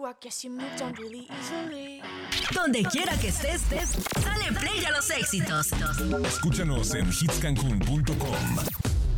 I guess you moved on really easily. Donde quiera que estés, dale play a los éxitos. Escúchanos en hitscancun.com.